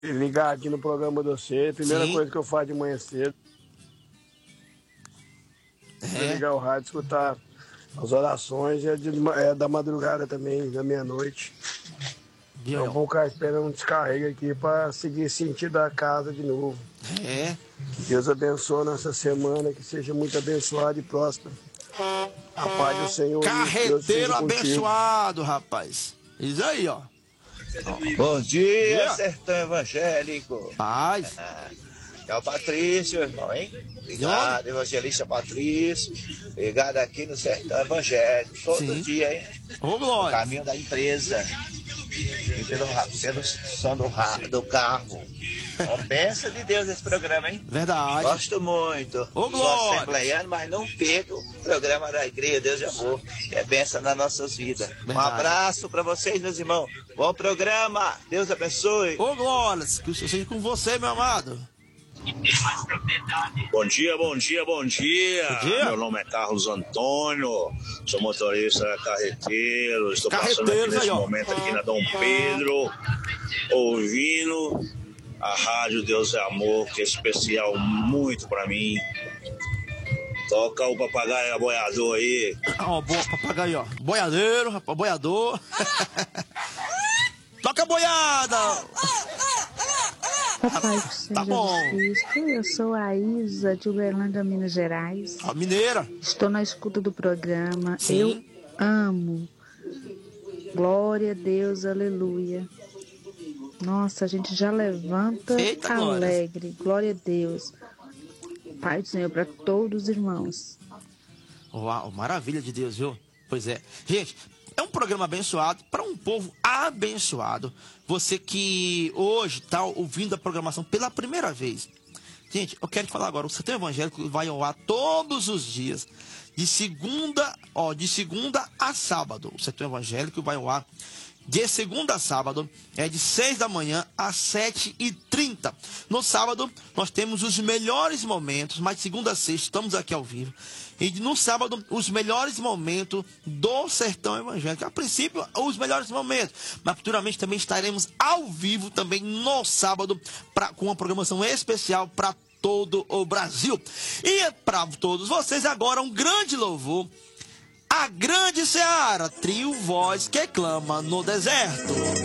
ligar aqui no programa de você. Primeira Sim. coisa que eu faço de manhã cedo é ligar o rádio, escutar as orações da madrugada também, da meia-noite. Viu? Então vamos ficar esperando um descarrego aqui para seguir sentido da casa de novo. É. Que Deus abençoe nossa semana, que seja muito abençoada e próspera. A paz do Senhor e Deus Carreteiro seja contigo. abençoado, rapaz. Isso aí, ó. Bom dia, Yeah. sertão evangélico. Paz. É o Patrício, irmão, hein? Obrigado, evangelista Patrício. Ligado aqui no sertão evangélico. Todo Sim. dia, hein? Ô, No glória. caminho da empresa. E pelo som do carro. Uma bênção de Deus esse programa, hein? Verdade. Gosto muito. Ô, Sou glória. assembleiano, mas não perco o programa da Igreja Deus de Amor. Que é bênção nas nossas vidas. Um Verdade. abraço pra vocês, meus irmãos. Bom programa. Deus abençoe. Ô, glória. Que seja com você, meu amado. Bom dia, bom dia, bom dia. Bom dia. Meu nome é Carlos Antônio, sou motorista carreteiro. Estou passando aqui Carreteiros nesse aí, ó. momento aqui na Dom Pedro, ouvindo a Rádio Deus é Amor, que é especial muito pra mim. Toca o papagaio aboiador aí. Ó, boa, papagaio, ó. Boiadeiro, rapaz, boiador. Toca a boiada. Papai do Senhor Tá bom. Jesus Cristo, eu sou a Isa de Uberlândia, Minas Gerais. A mineira. Estou na escuta do programa. Sim. Eu amo. Glória a Deus, aleluia. Nossa, a gente já levanta Eita, glória. alegre. Glória a Deus. Pai do Senhor para todos os irmãos. Uau, maravilha de Deus, viu? Pois é. Gente, é um programa abençoado para um povo abençoado. Você que hoje está ouvindo a programação pela primeira vez. Gente, eu quero te falar agora. O Sertão Evangélico vai ao ar todos os dias. De segunda a sábado. O Sertão Evangélico vai ao ar de segunda a sábado, é de 6 da manhã às 7h30. No sábado, nós temos os melhores momentos, mas de segunda a sexta estamos aqui ao vivo. E no sábado, os melhores momentos do Sertão Evangélico. A princípio, os melhores momentos. Mas futuramente também estaremos ao vivo também no sábado, com uma programação especial para todo o Brasil. E para todos vocês, agora um grande louvor. A Grande Seara, trio voz que clama no deserto.